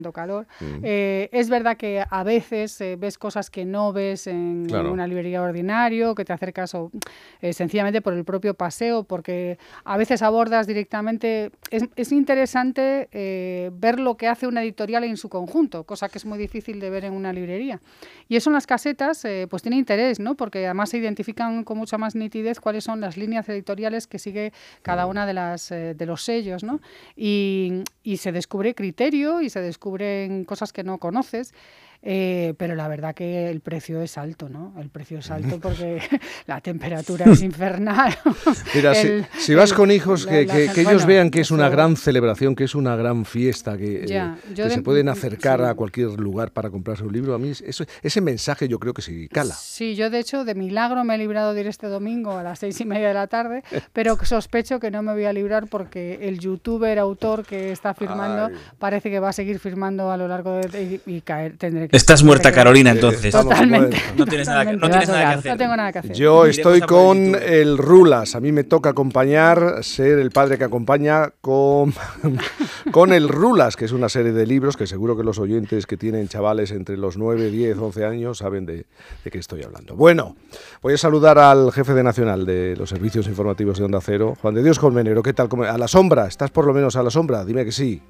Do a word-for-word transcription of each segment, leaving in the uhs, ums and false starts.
calor. Mm. Eh, es verdad que a veces eh, ves cosas que no ves en, Claro. en una librería ordinario, que te acercas o, eh, sencillamente por el propio paseo, porque a veces abordas directamente... Es, es interesante eh, ver lo que hace una editorial en su conjunto, cosa que es muy difícil de ver en una librería. Y eso en las casetas eh, pues tiene interés, ¿no? Porque además se identifican con mucha más nitidez cuáles son las líneas editoriales que sigue cada una de, las, eh, de los sellos, ¿no? Y, y se descubre criterio y se descubre en cosas que no conoces, eh, pero la verdad que el precio es alto, ¿no? El precio es alto porque la temperatura es infernal. Mira, el, si, si vas el, con hijos, que, la, que, la, que ellos bueno, vean que es una eso, gran celebración, que es una gran fiesta, que, ya, eh, yo que de, se pueden acercar sí. a cualquier lugar para comprarse un libro. A mí eso, ese mensaje yo creo que sí cala. Sí, yo de hecho de milagro me he librado de ir este domingo a las seis y media de la tarde, pero sospecho que no me voy a librar porque el youtuber autor que está firmando Ay. parece que va a seguir firmando a lo largo de... y, y caer, tendré que... Estás muerta, que, Carolina, entonces. Totalmente. No tienes, nada que, no tienes nada que hacer. No tengo nada que hacer. Yo estoy con el Rulas. A mí me toca acompañar, ser el padre que acompaña con, con el Rulas, que es una serie de libros que seguro que los oyentes que tienen chavales entre los nueve, diez, once años saben de, de qué estoy hablando. Bueno, voy a saludar al jefe de Nacional de los servicios informativos de Onda Cero, Juan de Dios Colmenero. ¿Qué tal? ¿A la sombra? ¿Estás por lo menos a la sombra? Dime que sí.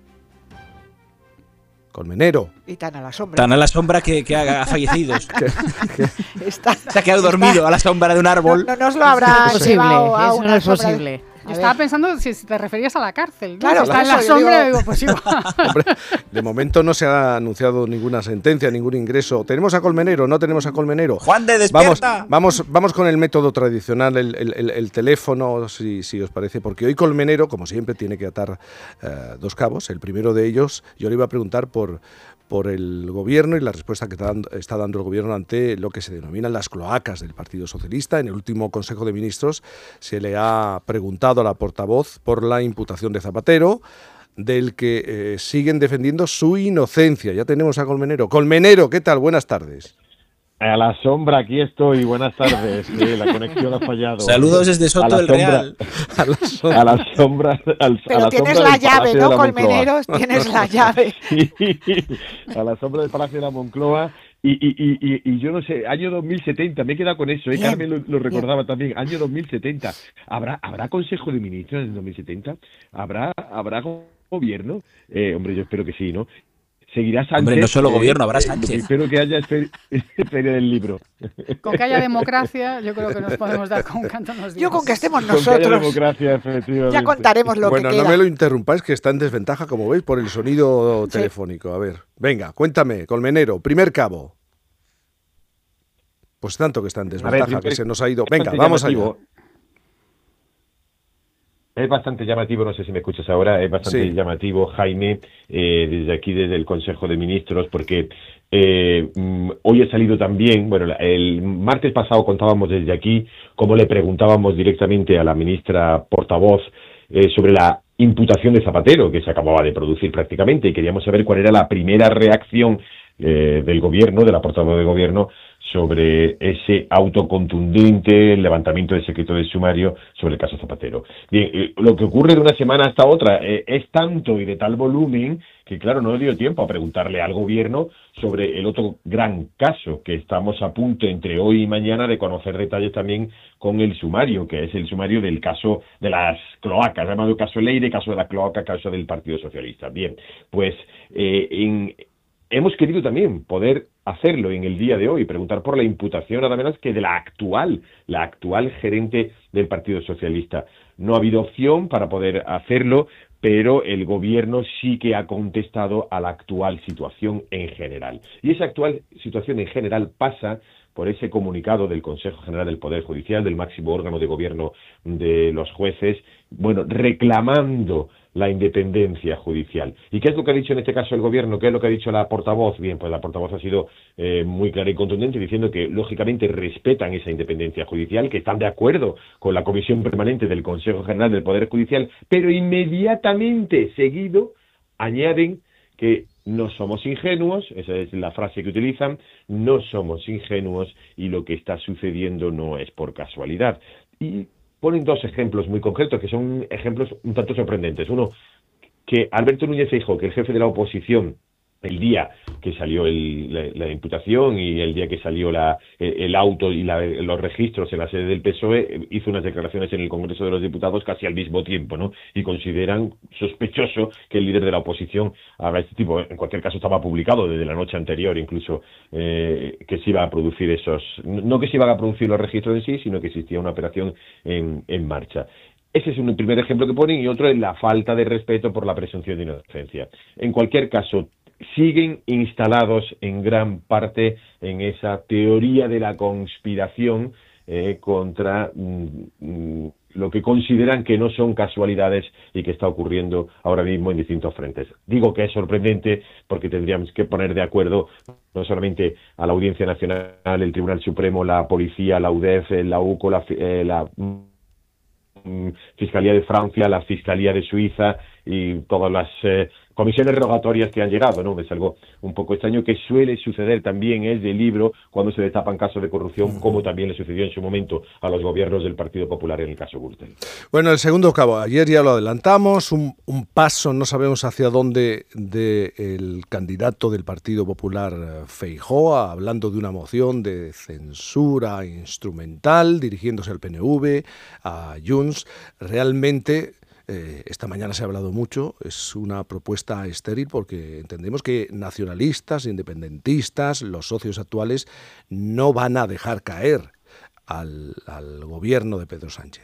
Colmenero. Y tan a la sombra. Tan a la sombra que, que ha fallecido. Está, Se ha quedado dormido está, a la sombra de un árbol. No, no nos lo habrá es posible, llevado a eso una no es sombra posible. De... Yo estaba pensando si te referías a la cárcel, ¿no? Claro, si está en la eso, sombra, digo... digo, pues igual. Hombre, de momento no se ha anunciado ninguna sentencia, ningún ingreso. ¿Tenemos a Colmenero? ¿No tenemos a Colmenero? Juan de despierta. Vamos, vamos, vamos con el método tradicional, el, el, el, el teléfono, si, si os parece, porque hoy Colmenero, como siempre, tiene que atar uh, dos cabos. El primero de ellos, yo le iba a preguntar por... por el gobierno y la respuesta que está dando, está dando el gobierno ante lo que se denominan las cloacas del Partido Socialista. En el último Consejo de Ministros se le ha preguntado a la portavoz por la imputación de Zapatero, del que eh, siguen defendiendo su inocencia. Ya tenemos a Colmenero. Colmenero, ¿qué tal? Buenas tardes. A la sombra, aquí estoy. Buenas tardes. Sí, la conexión ha fallado. Saludos desde Soto del Real. A la sombra. A la sombra. Al, Pero a la tienes sombra la llave, ¿no, Colmenero? Moncloa. Tienes la llave. Sí, a la sombra del Palacio de la Moncloa. Y, y, y, y, y yo no sé, año dos mil setenta, me he quedado con eso, ¿eh? Carmen lo, lo recordaba bien. También, año dos mil setenta. ¿Habrá, ¿habrá Consejo de Ministros en dos mil setenta? ¿Habrá, habrá gobierno? Eh, hombre, yo espero que sí, ¿no? Seguirá Sánchez. Hombre, no solo eh, gobierno, habrá eh, Sánchez. Espero que haya feria del libro. Con que haya democracia, yo creo que nos podemos dar con un canto en los dientes. Yo con que estemos Con nosotros. que haya democracia, efectivamente. Ya contaremos lo bueno, que queda. Bueno, no me lo interrumpáis, que está en desventaja, como veis, por el sonido sí. telefónico. A ver, venga, cuéntame, Colmenero, primer cabo. Pues tanto que está en desventaja, ver, que se nos ha ido. Venga, vamos allá. Es bastante llamativo, no sé si me escuchas ahora, es bastante sí. llamativo, Jaime, eh, desde aquí, desde el Consejo de Ministros, porque eh, hoy ha salido también, bueno, el martes pasado contábamos desde aquí cómo le preguntábamos directamente a la ministra portavoz eh, sobre la imputación de Zapatero, que se acababa de producir prácticamente, y queríamos saber cuál era la primera reacción eh, del gobierno, de la portavoz del gobierno, sobre ese autocontundente levantamiento del secreto del sumario sobre el caso Zapatero. Bien, eh, lo que ocurre de una semana hasta otra eh, es tanto y de tal volumen que, claro, no dio tiempo a preguntarle al gobierno sobre el otro gran caso que estamos a punto entre hoy y mañana de conocer detalles también con el sumario, que es el sumario del caso de las cloacas, llamado caso Leire, caso de la cloaca, caso del Partido Socialista. Bien, pues eh, en... hemos querido también poder hacerlo en el día de hoy, preguntar por la imputación nada menos que de la actual, la actual gerente del Partido Socialista. No ha habido opción para poder hacerlo, pero el gobierno sí que ha contestado a la actual situación en general. Y esa actual situación en general pasa por ese comunicado del Consejo General del Poder Judicial, del máximo órgano de gobierno de los jueces, bueno, reclamando la independencia judicial. ¿Y qué es lo que ha dicho en este caso el gobierno? ¿Qué es lo que ha dicho la portavoz? Bien, pues la portavoz ha sido eh, muy clara y contundente, diciendo que lógicamente respetan esa independencia judicial, que están de acuerdo con la comisión permanente del Consejo General del Poder Judicial, pero inmediatamente seguido añaden que no somos ingenuos, esa es la frase que utilizan, no somos ingenuos y lo que está sucediendo no es por casualidad. Y ponen dos ejemplos muy concretos, que son ejemplos un tanto sorprendentes. Uno, que Alberto Núñez Feijóo, que el jefe de la oposición, el día que salió el, la, la imputación y el día que salió la, el auto y la, los registros en la sede del P S O E, hizo unas declaraciones en el Congreso de los Diputados casi al mismo tiempo, ¿no? Y consideran sospechoso que el líder de la oposición haga este tipo. En cualquier caso, estaba publicado desde la noche anterior, incluso, eh, que se iba a producir esos... No que se iban a producir los registros en sí, sino que existía una operación en, en marcha. Ese es un primer ejemplo que ponen, y otro es la falta de respeto por la presunción de inocencia. En cualquier caso, siguen instalados en gran parte en esa teoría de la conspiración eh, contra mm, lo que consideran que no son casualidades y que está ocurriendo ahora mismo en distintos frentes. Digo que es sorprendente porque tendríamos que poner de acuerdo no solamente a la Audiencia Nacional, el Tribunal Supremo, la Policía, la U D E F, la U C O, la, eh, la Fiscalía de Francia, la Fiscalía de Suiza y todas las eh, comisiones rogatorias que han llegado, ¿no? Es algo un poco extraño que suele suceder también, es de libro, cuando se destapan casos de corrupción, como también le sucedió en su momento a los gobiernos del Partido Popular en el caso Gürtel. Bueno, el segundo cabo, ayer ya lo adelantamos, un, un paso, no sabemos hacia dónde, del candidato del Partido Popular, Feijóo, hablando de una moción de censura instrumental, dirigiéndose al P N V, a Junts. Realmente... Eh, esta mañana se ha hablado mucho, es una propuesta estéril porque entendemos que nacionalistas, independentistas, los socios actuales no van a dejar caer al, al gobierno de Pedro Sánchez.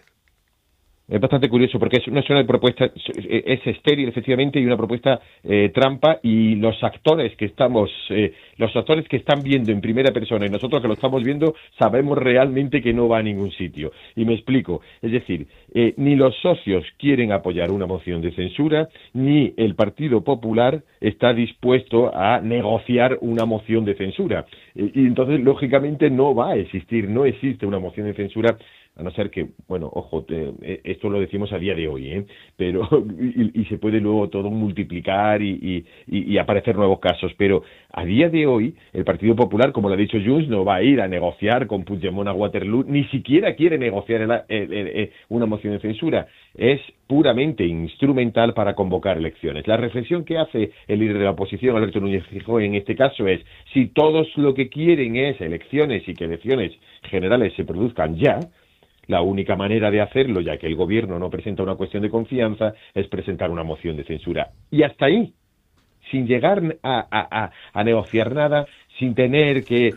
Es bastante curioso porque es una, es una propuesta, es estéril efectivamente y una propuesta eh, trampa, y los actores que estamos, eh, los actores que están viendo en primera persona y nosotros que lo estamos viendo sabemos realmente que no va a ningún sitio. Y me explico, es decir, eh, ni los socios quieren apoyar una moción de censura, ni el Partido Popular está dispuesto a negociar una moción de censura. Eh, y entonces, lógicamente, no va a existir, no existe una moción de censura, a no ser que, bueno, ojo, te, esto lo decimos a día de hoy, ¿eh? Pero y, y se puede luego todo multiplicar y, y, y aparecer nuevos casos, pero a día de hoy el Partido Popular, como lo ha dicho Junts, no va a ir a negociar con Puigdemont a Waterloo, ni siquiera quiere negociar el, el, el, el, una moción de censura, es puramente instrumental para convocar elecciones. La reflexión que hace el líder de la oposición, Alberto Núñez Feijóo, en este caso es, si todos lo que quieren es elecciones y que elecciones generales se produzcan ya, la única manera de hacerlo, ya que el gobierno no presenta una cuestión de confianza, es presentar una moción de censura. Y hasta ahí, sin llegar a, a, a, a negociar nada, sin tener que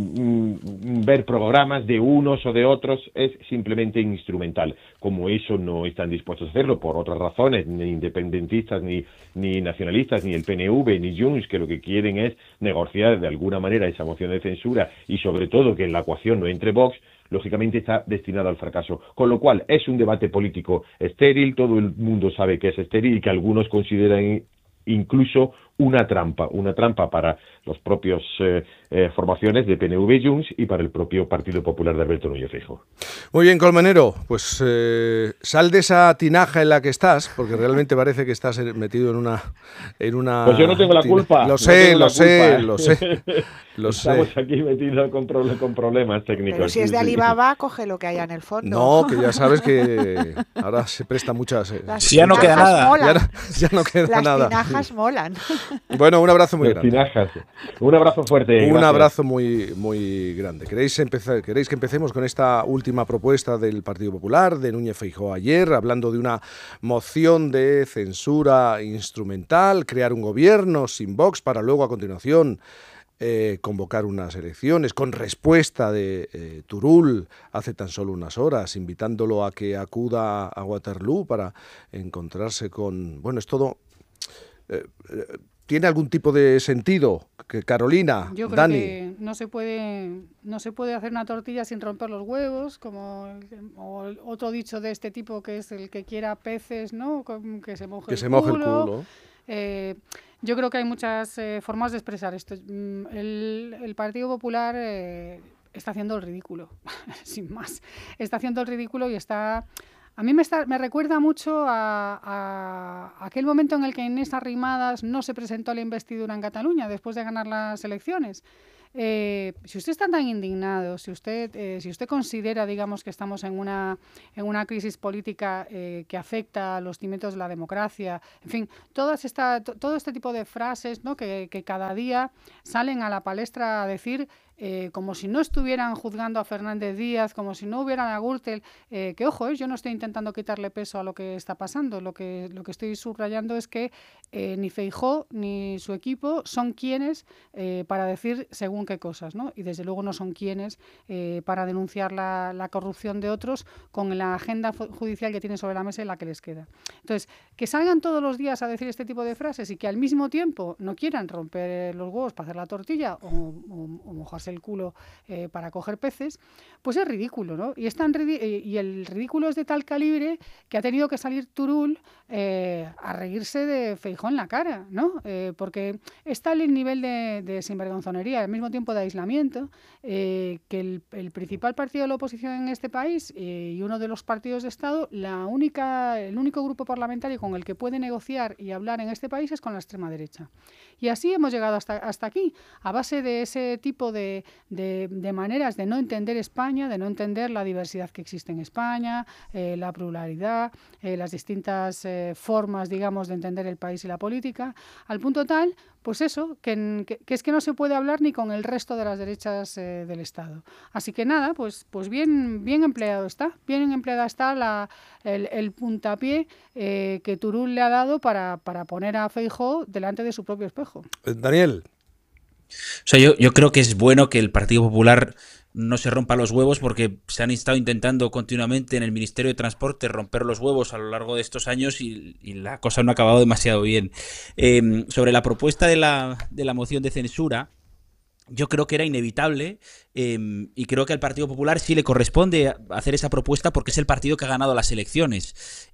mm, ver programas de unos o de otros, es simplemente instrumental. Como eso no están dispuestos a hacerlo por otras razones, ni independentistas, ni, ni nacionalistas, ni el P N V, ni Junts, que lo que quieren es negociar de alguna manera esa moción de censura y sobre todo que en la ecuación no entre Vox, lógicamente está destinado al fracaso. Con lo cual es un debate político estéril, todo el mundo sabe que es estéril y que algunos consideran incluso una trampa, una trampa para los propios eh, eh, formaciones de P N V y Junts y para el propio Partido Popular de Alberto Núñez Feijóo. Muy bien, Colmenero, pues eh, sal de esa tinaja en la que estás, porque realmente parece que estás metido en una... En una pues yo no tengo la culpa. Lo sé, no lo, la sé culpa, ¿eh? lo sé, lo sé. Estamos aquí metidos con, pro con problemas técnicos. Pero si es de Alibaba, coge lo que haya en el fondo. No, que ya sabes que ahora se presta muchas... Eh, si ya no queda nada. Ya no, ya no queda Las nada. Las tinajas molan. Bueno, un abrazo muy grande. Tinajas. Un abrazo fuerte. Un gracias. abrazo muy, muy grande. ¿Queréis, empezar, ¿Queréis que empecemos con esta última propuesta del Partido Popular, de Núñez Feijóo ayer, hablando de una moción de censura instrumental, crear un gobierno sin Vox para luego a continuación eh, convocar unas elecciones con respuesta de eh, Turull hace tan solo unas horas, invitándolo a que acuda a Waterloo para encontrarse con... Bueno, es todo... Eh, eh, ¿Tiene algún tipo de sentido? Que Carolina, Yo creo Dani. que no se puede no se puede hacer una tortilla sin romper los huevos, como el, o el otro dicho de este tipo que es el que quiera peces, ¿no? Que se moje que el se culo. moje el culo. Eh, yo creo que hay muchas eh, formas de expresar esto. El, el Partido Popular eh, está haciendo el ridículo, sin más. Está haciendo el ridículo y está... A mí me, está, me recuerda mucho a, a aquel momento en el que Inés Arrimadas no se presentó a la investidura en Cataluña después de ganar las elecciones. eh, si usted está tan indignado, si usted, eh, si usted considera, digamos, que estamos en una, en una crisis política eh, que afecta a los cimientos de la democracia, en fin, todas esta, todo este tipo de frases, ¿no?, que, que cada día salen a la palestra a decir, Eh, como si no estuvieran juzgando a Fernández Díaz, como si no hubieran a Gürtel, eh, que ojo, eh, yo no estoy intentando quitarle peso a lo que está pasando, lo que, lo que estoy subrayando es que eh, ni Feijóo ni su equipo son quienes eh, para decir según qué cosas, ¿no? Y desde luego no son quienes eh, para denunciar la, la corrupción de otros con la agenda judicial que tienen sobre la mesa y la que les queda. Entonces, que salgan todos los días a decir este tipo de frases y que al mismo tiempo no quieran romper los huevos para hacer la tortilla o, o, o mojarse el culo eh, para coger peces, pues es ridículo, ¿no? Y, es tan ridí- y el ridículo es de tal calibre que ha tenido que salir Turull eh, a reírse de Feijóo en la cara, ¿no? Eh, porque está el nivel de, de sinvergonzonería, al mismo tiempo de aislamiento, eh, que el, el principal partido de la oposición en este país eh, y uno de los partidos de Estado, la única, el único grupo parlamentario con el que puede negociar y hablar en este país es con la extrema derecha. Y así hemos llegado hasta, hasta aquí, a base de ese tipo de De, de maneras de no entender España, de no entender la diversidad que existe en España, eh, la pluralidad, eh, las distintas eh, formas, digamos, de entender el país y la política, al punto tal, pues eso, que, que, que es que no se puede hablar ni con el resto de las derechas eh, del Estado. Así que nada, pues, pues bien, bien empleado está, bien empleada está la, el, el puntapié eh, que Turull le ha dado para, para poner a Feijóo delante de su propio espejo. Daniel. O sea, yo, yo creo que es bueno que el Partido Popular no se rompa los huevos porque se han estado intentando continuamente en el Ministerio de Transporte romper los huevos a lo largo de estos años y, y la cosa no ha acabado demasiado bien. Eh, sobre la propuesta de la, de la moción de censura, yo creo que era inevitable eh, y creo que al Partido Popular sí le corresponde hacer esa propuesta porque es el partido que ha ganado las elecciones.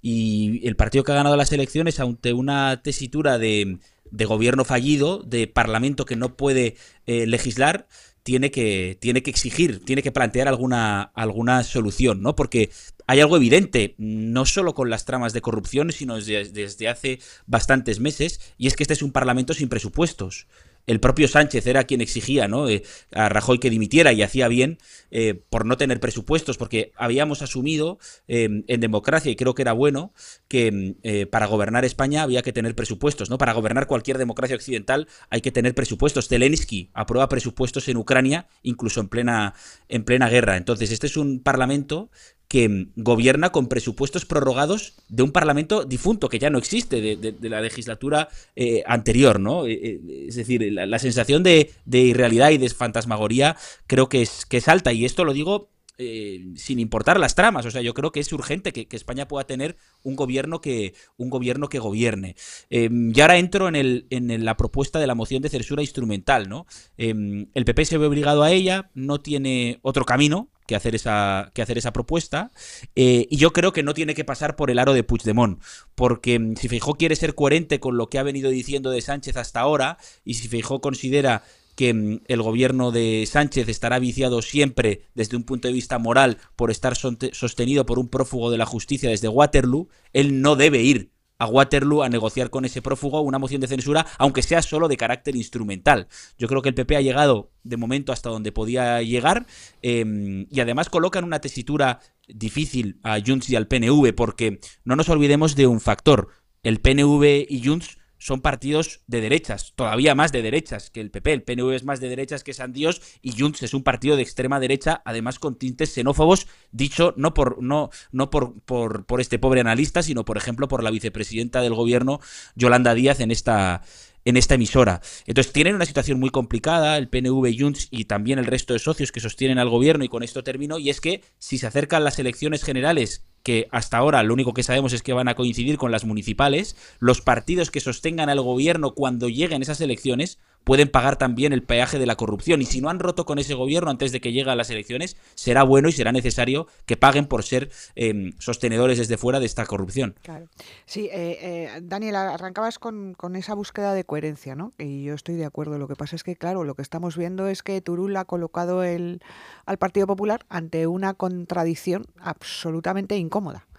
Y el partido que ha ganado las elecciones, ante una tesitura de... de gobierno fallido, de parlamento que no puede eh, legislar, tiene que, tiene que exigir, tiene que plantear alguna, alguna solución, ¿no? Porque hay algo evidente, no solo con las tramas de corrupción, sino desde, desde hace bastantes meses, y es que este es un parlamento sin presupuestos. El propio Sánchez era quien exigía, ¿no?, eh, a Rajoy que dimitiera y hacía bien eh, por no tener presupuestos, porque habíamos asumido eh, en democracia, y creo que era bueno, que eh, para gobernar España había que tener presupuestos, ¿no? Para gobernar cualquier democracia occidental hay que tener presupuestos. Zelensky aprueba presupuestos en Ucrania, incluso en plena, en plena guerra. Entonces, este es un parlamento que gobierna con presupuestos prorrogados de un parlamento difunto, que ya no existe, de, de, de la legislatura eh, anterior, ¿no? Eh, es decir, la, la sensación de, de irrealidad y de fantasmagoría creo que es, que es alta, y esto lo digo eh, sin importar las tramas. O sea, yo creo que es urgente que, que España pueda tener un gobierno que, un gobierno que gobierne. Eh, y ahora entro en, el, en la propuesta de la moción de censura instrumental, ¿no? Eh, el P P se ve obligado a ella, no tiene otro camino que hacer esa, que hacer esa propuesta, eh, y yo creo que no tiene que pasar por el aro de Puigdemont, porque si Feijóo quiere ser coherente con lo que ha venido diciendo de Sánchez hasta ahora, y si Feijóo considera que el gobierno de Sánchez estará viciado siempre desde un punto de vista moral por estar sostenido por un prófugo de la justicia desde Waterloo, él no debe ir a Waterloo a negociar con ese prófugo una moción de censura, aunque sea solo de carácter instrumental. Yo creo que el P P ha llegado de momento hasta donde podía llegar, eh, y además colocan una tesitura difícil a Junts y al P N V, porque no nos olvidemos de un factor: el P N V y Junts son partidos de derechas, todavía más de derechas que el P P. El P N V es más de derechas que San Dios, y Junts es un partido de extrema derecha, además con tintes xenófobos, dicho no por no no por, por, por este pobre analista, sino por ejemplo por la vicepresidenta del gobierno, Yolanda Díaz, en esta en esta emisora. Entonces tienen una situación muy complicada, el P N V, Junts y también el resto de socios que sostienen al gobierno, y con esto termino, y es que si se acercan las elecciones generales, que hasta ahora lo único que sabemos es que van a coincidir con las municipales, los partidos que sostengan al gobierno cuando lleguen esas elecciones pueden pagar también el peaje de la corrupción, y si no han roto con ese gobierno antes de que lleguen a las elecciones, será bueno y será necesario que paguen por ser eh, sostenedores desde fuera de esta corrupción. Claro. Sí, eh, eh, Daniel, arrancabas con, con esa búsqueda de coherencia, ¿no? Y yo estoy de acuerdo. Lo que pasa es que, claro, lo que estamos viendo es que Turull ha colocado el, al Partido Popular ante una contradicción absolutamente incómoda.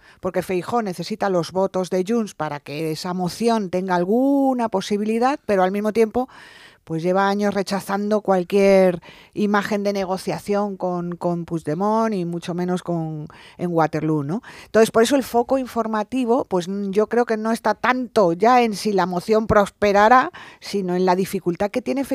porque Feijóo necesita los votos de Junts para que esa moción tenga alguna posibilidad, pero al mismo tiempo pues lleva años rechazando cualquier imagen de negociación con, con Puigdemont y mucho menos con en Waterloo, ¿no? Entonces, por eso el foco informativo, pues yo creo que no está tanto ya en si la moción prosperará, sino en la dificultad que tiene Feijóo